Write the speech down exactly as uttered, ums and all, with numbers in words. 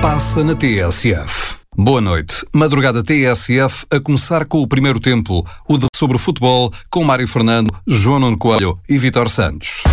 passa na T S F. Boa noite. Madrugada T S F a começar com o primeiro tempo, o de sobre o futebol, com Mário Fernando, João Nuno Coelho e Vítor Santos.